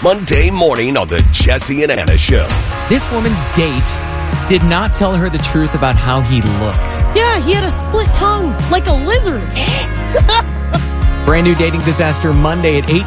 Monday morning on the Jesse and Anna Show. This woman's date did not tell her the truth about how he looked. Yeah, he had a split tongue like a lizard. Brand new dating disaster Monday at 8.